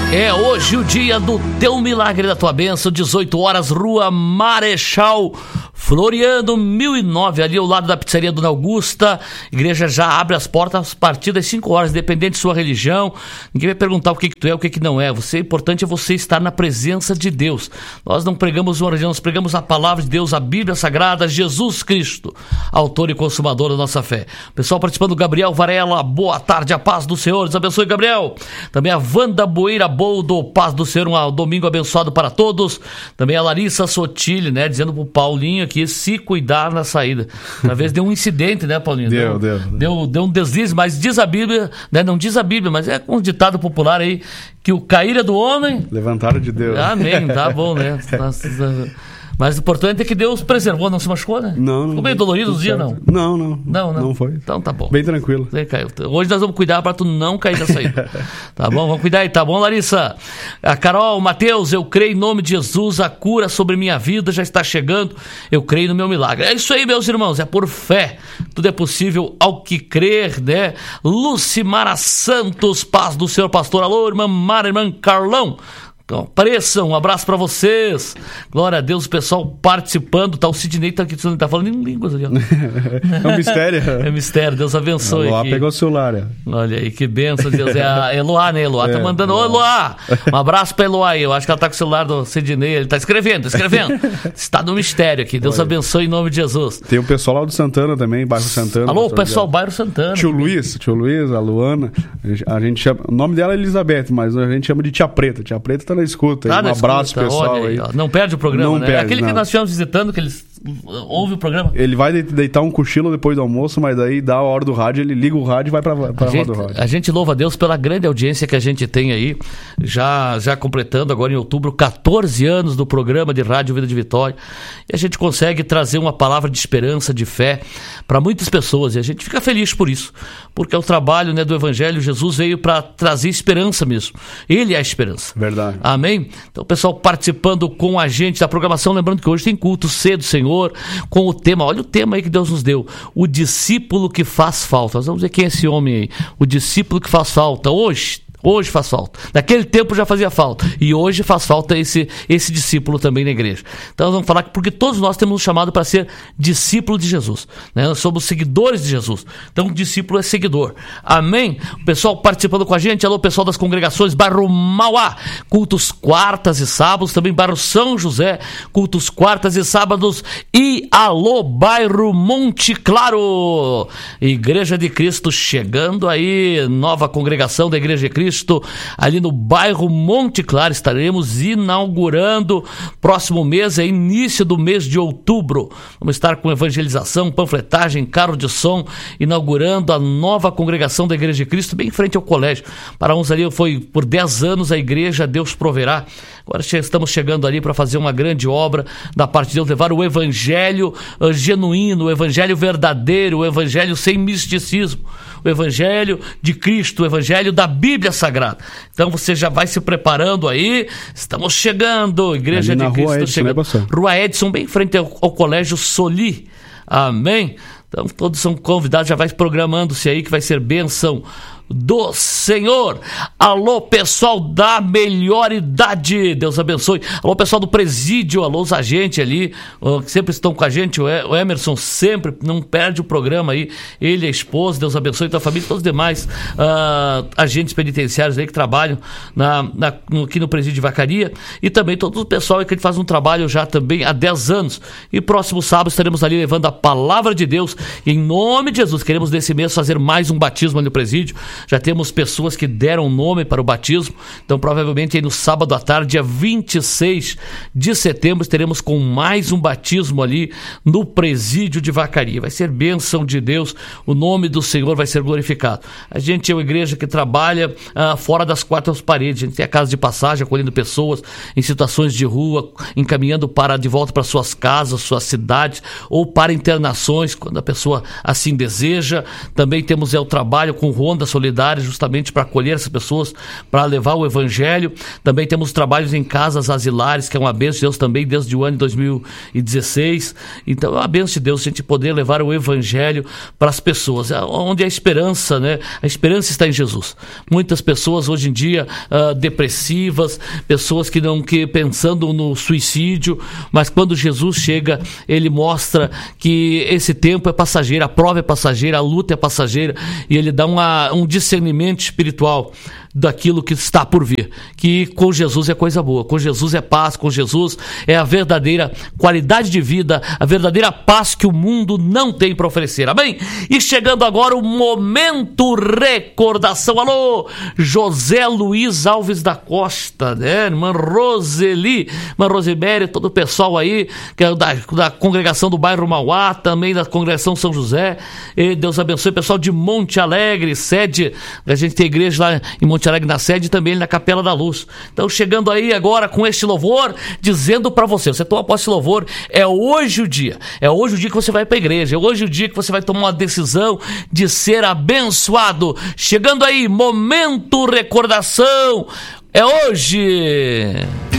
É hoje o dia do teu milagre, da tua bênção, 18 horas, Rua Marechal Floriano, 1009, ali ao lado da pizzaria Dona Augusta. Igreja já abre as portas a partir das 5 horas, independente de sua religião. Ninguém vai perguntar o que tu é, o que não é. O importante é você estar na presença de Deus. Nós não pregamos uma religião, nós pregamos a palavra de Deus, a Bíblia Sagrada, Jesus Cristo, autor e consumador da nossa fé. Pessoal participando, Gabriel Varela, boa tarde, a paz do Senhor, Deus abençoe, Gabriel. Também a Wanda Boeira Boldo, paz do Senhor, um domingo abençoado para todos. Também a Larissa Sotile, né, dizendo pro Paulinho aqui se cuidar na saída. Talvez deu um incidente, né, Paulinho? Deu um deslize, mas diz a Bíblia, né, não diz a Bíblia, mas é um ditado popular aí, que o cair é do homem, levantar de Deus. Amém, tá bom, né? Mas o importante é que Deus preservou, não se machucou, né? Não. Ficou meio dolorido os dias, não? Não foi. Então tá bom. Bem tranquilo. Hoje nós vamos cuidar para tu não cair da saída. Tá bom? Vamos cuidar aí, tá bom, Larissa? A Carol, Matheus, eu creio em nome de Jesus, a cura sobre minha vida já está chegando, eu creio no meu milagre. É isso aí, meus irmãos, é por fé. Tudo é possível ao que crer, né? Lucimara Santos, paz do Senhor, pastor. Alô, irmã Mara, irmã Carlão. Então, apareçam, um abraço pra vocês. Glória a Deus, o pessoal participando. Tá, o Sidney tá aqui, tá falando em línguas ali, ó. É um mistério. É mistério, Deus abençoe. A Eloá aqui. Pegou o celular. Olha aí, que benção, Deus. É a Eloá, né? Eloá tá mandando. Ô, Eloá! Um abraço pra Eloá aí. Eu acho que ela tá com o celular do Sidney. Ele tá escrevendo. Está no mistério aqui. Deus abençoe em nome de Jesus. Tem o pessoal lá do Santana também, bairro Santana. Alô, pessoal, bairro Santana. Tio Luiz, a Luana. A gente chama, o nome dela é Elizabeth, mas a gente chama de Tia Preta. Tia Preta tá na escuta. Tá, um abraço, pessoal. Aí, não perde o programa, não né? Perde, aquele não. que nós estivemos visitando, que eles ouvem o programa. Ele vai deitar um cochilo depois do almoço, mas daí dá a hora do rádio, ele liga o rádio e vai pra roda do rádio. A gente louva a Deus pela grande audiência que a gente tem aí, já completando agora em outubro 14 anos do programa de Rádio Vida de Vitória, e a gente consegue trazer uma palavra de esperança, de fé para muitas pessoas, e a gente fica feliz por isso, porque é o trabalho, né, do Evangelho. Jesus veio para trazer esperança mesmo, ele é a esperança. Verdade. Amém? Então o pessoal participando com a gente da programação, lembrando que hoje tem culto cedo, Senhor, com o tema, olha o tema aí que Deus nos deu, o discípulo que faz falta. Nós vamos ver quem é esse homem aí, o discípulo que faz falta. Hoje faz falta. Naquele tempo já fazia falta. E hoje faz falta esse discípulo também na igreja. Então nós vamos falar porque todos nós temos um chamado para ser discípulo de Jesus, né? Nós somos seguidores de Jesus. Então o discípulo é seguidor. Amém? O pessoal participando com a gente. Alô, pessoal das congregações Bairro Mauá. Cultos quartas e sábados. Também Bairro São José. Cultos quartas e sábados. E alô, Bairro Monte Claro. Igreja de Cristo chegando aí. Nova congregação da Igreja de Cristo. Ali no bairro Monte Claro, estaremos inaugurando próximo mês, início do mês de outubro. Vamos estar com evangelização, panfletagem, carro de som, inaugurando a nova congregação da Igreja de Cristo, bem em frente ao colégio. Para uns ali foi por 10 anos a igreja Deus Proverá. Agora estamos chegando ali para fazer uma grande obra da parte de Deus, levar o evangelho genuíno, o evangelho verdadeiro, o evangelho sem misticismo, o evangelho de Cristo, o evangelho da Bíblia Sagrada. Então você já vai se preparando aí. Estamos chegando, Igreja de Cristo Edson, chegando. Né, Rua Edson, bem em frente ao Colégio Soli. Amém? Então todos são convidados, já vai programando-se aí que vai ser bênção do Senhor. Alô, pessoal da melhor idade, Deus abençoe. Alô, pessoal do presídio, alô, os agentes ali que sempre estão com a gente, o Emerson sempre não perde o programa aí, ele, a esposa, Deus abençoe, tua família, todos os demais agentes penitenciários aí que trabalham aqui no presídio de Vacaria, e também todo o pessoal que faz um trabalho já também há 10 anos, e próximo sábado estaremos ali levando a palavra de Deus, e em nome de Jesus, queremos nesse mês fazer mais um batismo ali no presídio. Já temos pessoas que deram nome para o batismo, então provavelmente aí no sábado à tarde, dia 26 de setembro, estaremos com mais um batismo ali no presídio de Vacaria. Vai ser bênção de Deus, o nome do Senhor vai ser glorificado. A gente é uma igreja que trabalha fora das 4 paredes, a gente tem a casa de passagem, acolhendo pessoas em situações de rua, encaminhando de volta para suas casas, suas cidades, ou para internações, quando a pessoa assim deseja. Também temos o trabalho com Ronda Solidária, solidária justamente para acolher essas pessoas, para levar o evangelho. Também temos trabalhos em casas asilares, que é uma bênção de Deus também desde o ano de 2016. Então é uma bênção de Deus a gente poder levar o evangelho para as pessoas, onde a esperança, né? A esperança está em Jesus. Muitas pessoas hoje em dia depressivas, pessoas que pensando no suicídio, mas quando Jesus chega, ele mostra que esse tempo é passageiro, a prova é passageira, a luta é passageira, e ele dá um discernimento espiritual daquilo que está por vir, que com Jesus é coisa boa, com Jesus é paz, com Jesus é a verdadeira qualidade de vida, a verdadeira paz que o mundo não tem para oferecer, amém? E chegando agora o momento recordação. Alô, José Luiz Alves da Costa, né? Irmã Roseli, irmã Rosemary, todo o pessoal aí que é da congregação do bairro Mauá, também da congregação São José, e Deus abençoe o pessoal de Monte Alegre, sede, a gente tem igreja lá em Monte Alegre na sede e também na Capela da Luz. Então chegando aí agora com este louvor, dizendo para você toma posse desse louvor, é hoje o dia que você vai para a igreja, é hoje o dia que você vai tomar uma decisão de ser abençoado. Chegando aí, momento recordação, é hoje.